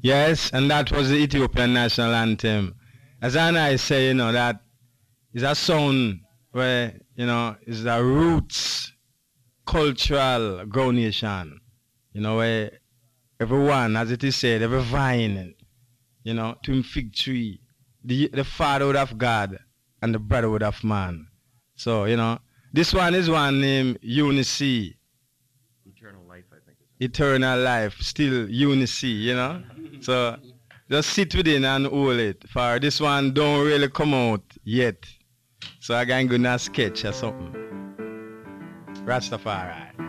Yes, and that was the Ethiopian national anthem. As I say, that is a song where, is a roots cultural groundation, where everyone, as it is said, every vine, to fig tree, the fatherhood of God and the brotherhood of man. So, this one is one named Unice. Eternal life, I think. Eternal life, still Unice, So just sit within and hold it. For this one don't really come out yet. So I can go and sketch or something. Rastafari.